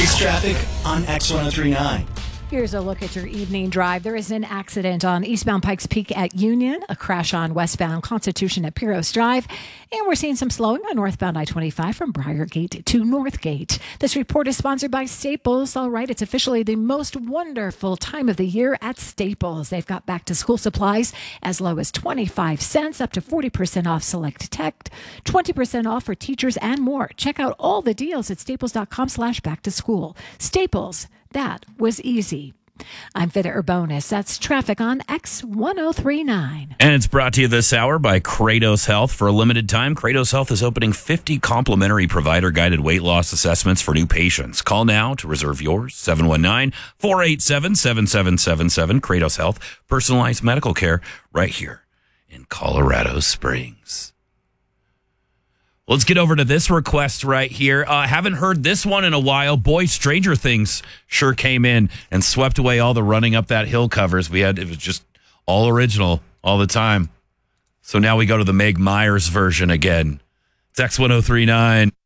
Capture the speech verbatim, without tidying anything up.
It's traffic on X ten thirty-nine. Here's a look at your evening drive. There is an accident on eastbound Pikes Peak at Union, a crash on westbound Constitution at Piros Drive, and we're seeing some slowing on northbound I twenty-five from Briargate to Northgate. This report is sponsored by Staples. All right, it's officially the most wonderful time of the year at Staples. They've got back to school supplies as low as twenty-five cents, up to forty percent off select tech, twenty percent off for teachers and more. Check out all the deals at staples.com slash back to school. Staples. That was easy. I'm Vida Urbonis. That's traffic on X ten thirty-nine. And it's brought to you this hour by Kratos Health. For a limited time, Kratos Health is opening fifty complimentary provider-guided weight loss assessments for new patients. Call now to reserve yours, seven one nine, four eight seven, seven seven seven seven. Kratos Health, personalized medical care right here in Colorado Springs. Let's get over to this request right here. I uh, haven't heard this one in a while. Boy, Stranger Things sure came in and swept away all the running up that hill covers. We had, it was just all original all the time. So now we go to the Meg Myers version again. It's X ten thirty-nine.